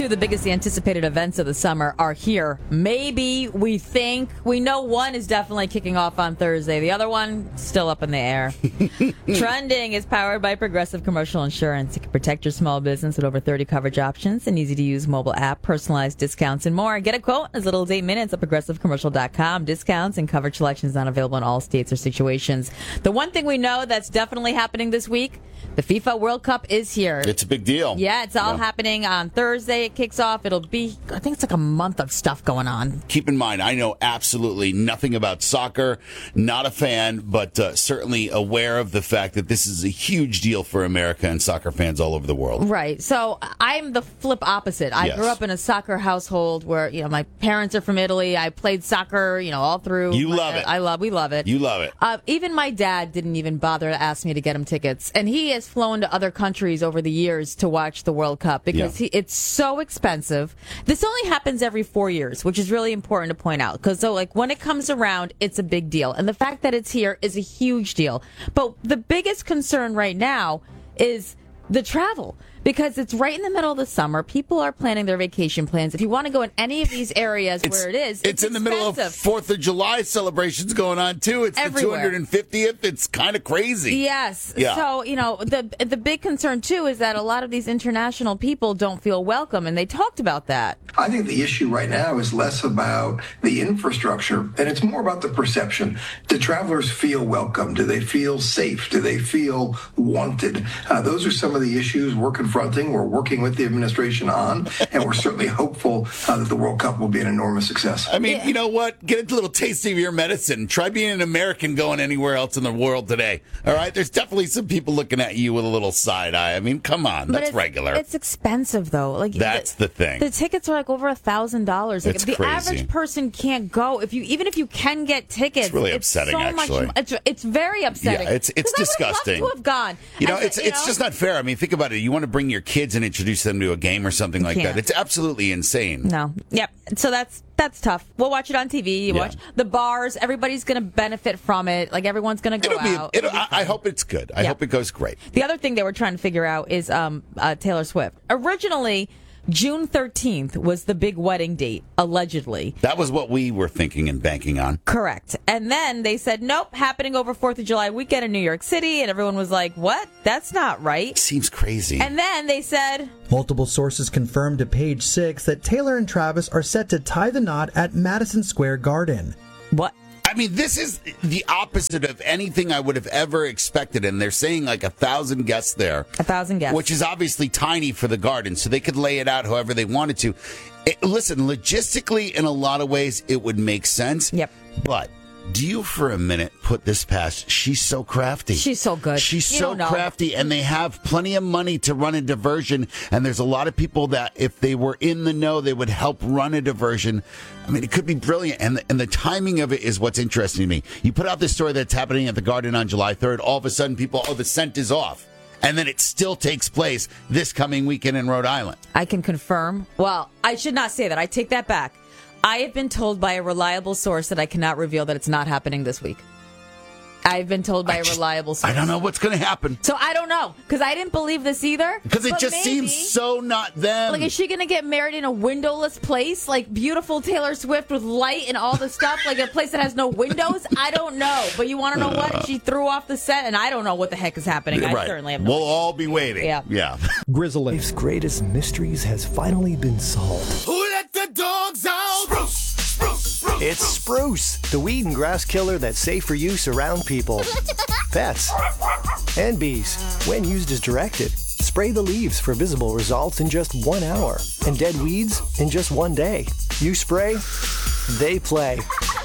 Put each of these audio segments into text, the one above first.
of the biggest anticipated events of the summer are here. Maybe, we think, we know one is definitely kicking off on Thursday. The other one, still up in the air. Trending is powered by Progressive Commercial Insurance. You can protect your small business with over 30 coverage options, an easy-to-use mobile app, personalized discounts, and more. Get a quote in as little as 8 minutes at progressivecommercial.com. Discounts and coverage selections not available in all states or situations. The one thing we know that's definitely happening this week, the FIFA World Cup is here. It's a big deal. Yeah, it's all happening on Thursday. It kicks off. It'll be, I think it's like a month of stuff going on. Keep in mind, I know absolutely nothing about soccer, not a fan, but certainly aware of the fact that this is a huge deal for America and soccer fans all over the world. Right. So I'm the flip opposite. I grew up in a soccer household where, my parents are from Italy. I played soccer, all through. You love it. We love it. You love it. Even my dad didn't even bother to ask me to get him tickets. And he has flown to other countries over the years to watch the World Cup because it's so expensive. This only happens every 4 years, which is really important to point out. Because when it comes around, it's a big deal. And the fact that it's here is a huge deal. But the biggest concern right now is the travel. Because it's right in the middle of the summer. People are planning their vacation plans. If you want to go in any of these areas where it is, it's in the middle of 4th of July celebrations going on, too. It's everywhere. The 250th. It's kind of crazy. Yes. Yeah. So, the big concern, too, is that a lot of these international people don't feel welcome, and they talked about that. I think the issue right now is less about the infrastructure, and it's more about the perception. Do travelers feel welcome? Do they feel safe? Do they feel wanted? Those are some of the issues we're confronting. We're working with the administration on, and we're certainly hopeful that the World Cup will be an enormous success. I mean, you know what? Get a little taste of your medicine. Try being an American going anywhere else in the world today. All right? There's definitely some people looking at you with a little side eye. I mean, come on. That's regular. It's expensive, though. That's the thing. The tickets are over $1,000. It's the crazy. average person can't go. Even if you can get tickets, it's really upsetting. So actually, it's very upsetting. Yeah, it's disgusting. I would love to have gone. It's just not fair. I mean, think about it. You want to bring your kids and introduce them to a game or something like that. It's absolutely insane. No. Yep. So that's tough. We'll watch it on TV. Watch the bars. Everybody's going to benefit from it. Everyone's going to go out. I hope it's good. I hope it goes great. The other thing they were trying to figure out is Taylor Swift. Originally, June 13th was the big wedding date, allegedly. That was what we were thinking and banking on. Correct. And then they said, nope, happening over 4th of July weekend in New York City. And everyone was like, what? That's not right. Seems crazy. And then they said... Multiple sources confirmed to Page 6 that Taylor and Travis are set to tie the knot at Madison Square Garden. What? I mean, this is the opposite of anything I would have ever expected. And they're saying 1,000 guests there. 1,000 guests. Which is obviously tiny for the garden, so they could lay it out however they wanted to. Listen, logistically, in a lot of ways, it would make sense. Yep. But do you for a minute put this past? She's so crafty. She's so good. She's so crafty, and they have plenty of money to run a diversion. And there's a lot of people that, if they were in the know, they would help run a diversion. I mean, it could be brilliant. And the timing of it is what's interesting to me. You put out this story that's happening at the Garden on July 3rd. All of a sudden, people, the scent is off. And then it still takes place this coming weekend in Rhode Island. I can confirm. Well, I should not say that. I take that back. I have been told by a reliable source that I cannot reveal that it's not happening this week. I've been told by a reliable source. I don't know what's going to happen. So I don't know, because I didn't believe this either. Because it just seems so not them. Is she going to get married in a windowless place? Beautiful Taylor Swift with light and all the stuff? A place that has no windows? I don't know. But you want to know what? She threw off the set, and I don't know what the heck is happening. Right. I certainly have no We'll all be waiting. Yeah. Grizzly. Life's greatest mysteries has finally been solved. Who let the dogs out? Spruce. It's Spruce, the weed and grass killer that's safe for use around people, pets, and bees. When used as directed, spray the leaves for visible results in just 1 hour, and dead weeds in just 1 day. You spray, they play.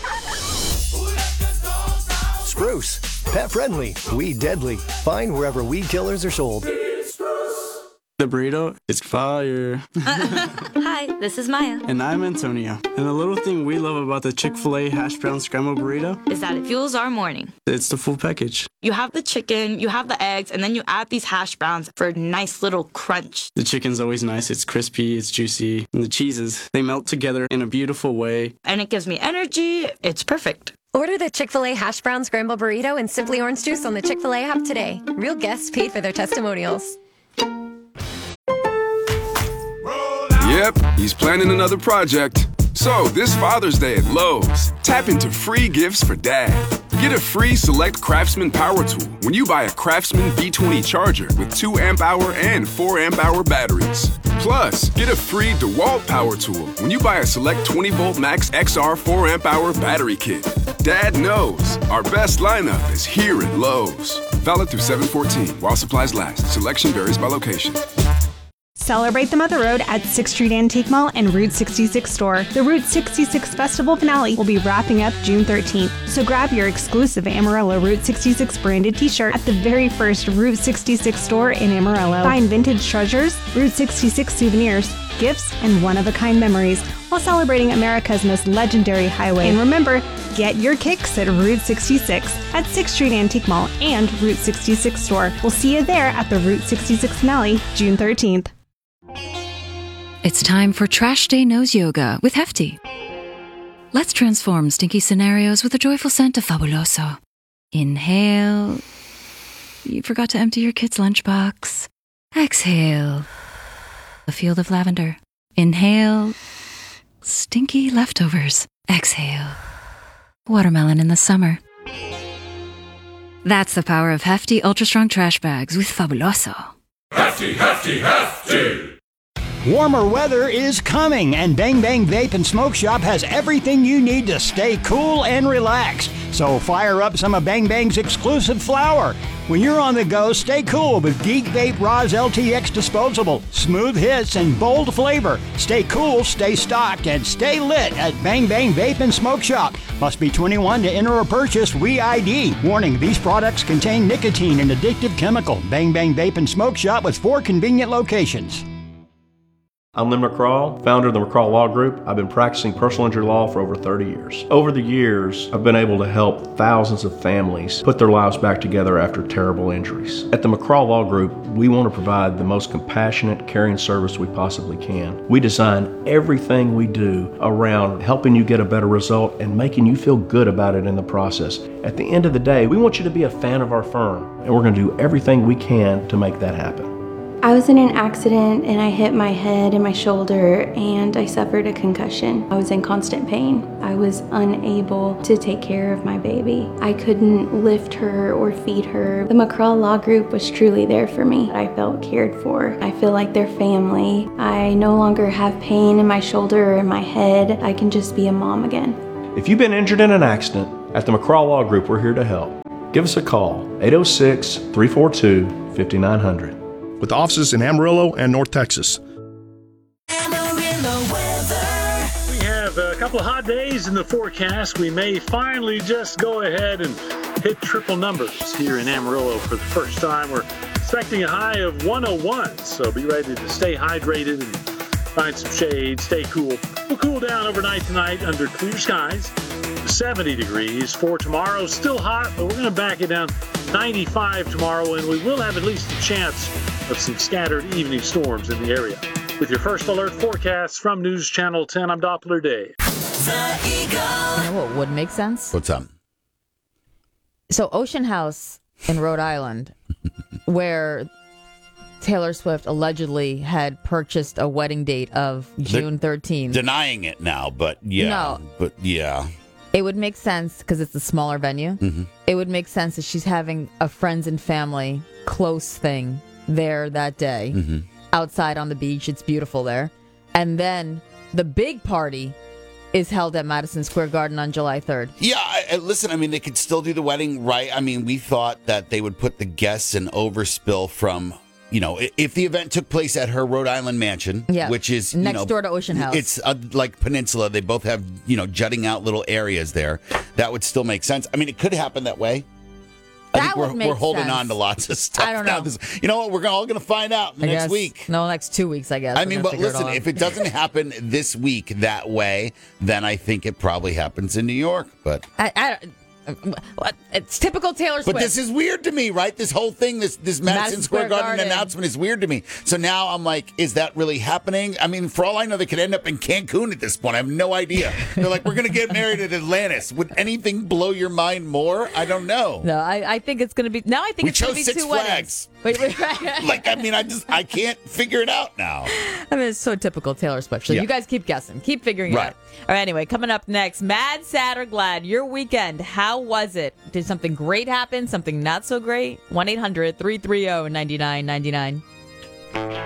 Spruce, pet friendly, weed deadly. Find wherever weed killers are sold. The burrito is fire. Hi, this is Maya. And I'm Antonio. And the little thing we love about the Chick-fil-A hash brown scrambled burrito is that it fuels our morning. It's the full package. You have the chicken, you have the eggs, and then you add these hash browns for a nice little crunch. The chicken's always nice. It's crispy, it's juicy. And the cheeses, they melt together in a beautiful way. And it gives me energy. It's perfect. Order the Chick-fil-A hash brown scrambled burrito and Simply Orange Juice on the Chick-fil-A app today. Real guests paid for their testimonials. Yep, he's planning another project. So, this Father's Day at Lowe's, tap into free gifts for Dad. Get a free Select Craftsman power tool when you buy a Craftsman V20 charger with 2 amp-hour and 4 amp-hour batteries. Plus, get a free DeWalt power tool when you buy a Select 20-volt Max XR 4 amp-hour battery kit. Dad knows our best lineup is here at Lowe's. Valid through 7/14 while supplies last. Selection varies by location. Celebrate the Mother Road at 6th Street Antique Mall and Route 66 store. The Route 66 Festival finale will be wrapping up June 13th, so grab your exclusive Amarillo Route 66 branded t-shirt at the very first Route 66 store in Amarillo. Find vintage treasures, Route 66 souvenirs, gifts, and one-of-a-kind memories while celebrating America's most legendary highway. And remember, get your kicks at Route 66 at 6th Street Antique Mall and Route 66 store. We'll see you there at the Route 66 finale, June 13th. It's time for Trash Day Nose Yoga with Hefty. Let's transform stinky scenarios with a joyful scent of Fabuloso. Inhale. You forgot to empty your kid's lunchbox. Exhale. A field of lavender. Inhale. Stinky leftovers. Exhale. Watermelon in the summer. That's the power of Hefty Ultra Strong Trash Bags with Fabuloso. Hefty, hefty, hefty! Warmer weather is coming, and Bang Bang Vape and Smoke Shop has everything you need to stay cool and relaxed. So fire up some of Bang Bang's exclusive flower. When you're on the go, stay cool with Geek Vape Roz LTX Disposable. Smooth hits and bold flavor. Stay cool, stay stocked, and stay lit at Bang Bang Vape and Smoke Shop. Must be 21 to enter or purchase WeID. Warning, these products contain nicotine and addictive chemical. Bang Bang Vape and Smoke Shop with 4 convenient locations. I'm Lynn McCraw, founder of the McCraw Law Group. I've been practicing personal injury law for over 30 years. Over the years, I've been able to help thousands of families put their lives back together after terrible injuries. At the McCraw Law Group, we want to provide the most compassionate, caring service we possibly can. We design everything we do around helping you get a better result and making you feel good about it in the process. At the end of the day, we want you to be a fan of our firm, and we're going to do everything we can to make that happen. I was in an accident and I hit my head and my shoulder and I suffered a concussion. I was in constant pain. I was unable to take care of my baby. I couldn't lift her or feed her. The McCraw Law Group was truly there for me. I felt cared for. I feel like they're family. I no longer have pain in my shoulder or in my head. I can just be a mom again. If you've been injured in an accident, at the McCraw Law Group, we're here to help. Give us a call, 806-342-5900. With offices in Amarillo and North Texas. We have a couple of hot days in the forecast. We may finally just go ahead and hit triple numbers here in Amarillo for the first time. We're expecting a high of 101, so be ready to stay hydrated and find some shade, stay cool. We'll cool down overnight tonight under clear skies. 70 degrees for tomorrow. Still hot, but we're going to back it down. 95 tomorrow, and we will have at least a chance of some scattered evening storms in the area. With your first alert forecast from News Channel 10, I'm Doppler Dave. You know what would make sense? What's up? So Ocean House in Rhode Island, where Taylor Swift allegedly had purchased a wedding date of June 13th. Denying it now, but yeah. No. But yeah. It would make sense because it's a smaller venue. Mm-hmm. It would make sense that she's having a friends and family close thing there that day. Mm-hmm. Outside on the beach. It's beautiful there. And then the big party is held at Madison Square Garden on July 3rd. Yeah, listen, I mean, they could still do the wedding, right? I mean, we thought that they would put the guests in overspill from, you know, if the event took place at her Rhode Island mansion, which is next door to Ocean House. It's like Peninsula. They both have, jutting out little areas there. That would still make sense. I mean, it could happen that way. I think we're holding on to lots of stuff. I don't know. You know what? We're all going to find out next week. No, next 2 weeks, I guess. I mean, but listen, if it doesn't happen this week that way, then I think it probably happens in New York. But it's typical Taylor Swift. But this is weird to me, right? This whole thing, this Madison Square Garden announcement is weird to me. So now I'm like, is that really happening? I mean, for all I know, they could end up in Cancun at this point. I have no idea. They're like, we're going to get married at Atlantis. Would anything blow your mind more? I don't know. No, I think it's going to be. Now I think it's going to be Six two Flags. weddings. Wait. I can't figure it out now. I mean, it's so typical Taylor Swift. So you guys keep guessing. Keep figuring it out. All right, anyway, coming up next, mad, sad, or glad, your weekend, how was it? Did something great happen? Something not so great? 1-800-330-9999.